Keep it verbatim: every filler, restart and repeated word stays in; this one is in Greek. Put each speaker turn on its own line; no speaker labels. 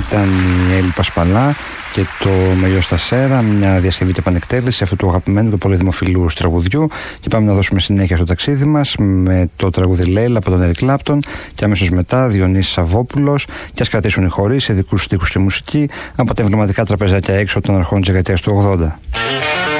ήταν η Έλλη Πασπαλά και το Μελιό στα Σέρα, μια διασκευή και επανεκτέλεση αυτού του αγαπημένου και πολύ δημοφιλού τραγουδιού. Και πάμε να δώσουμε συνέχεια στο ταξίδι μας με το τραγούδι Λέιλα από τον Έρικ Κλάπτον και αμέσως μετά Διονύσης Σαββόπουλος. Και ας κρατήσουν οι χοροί σε ειδικούς στίχους και μουσική από τα εμβληματικά τραπεζάκια έξω των αρχών της δεκαετίας του ογδόντα.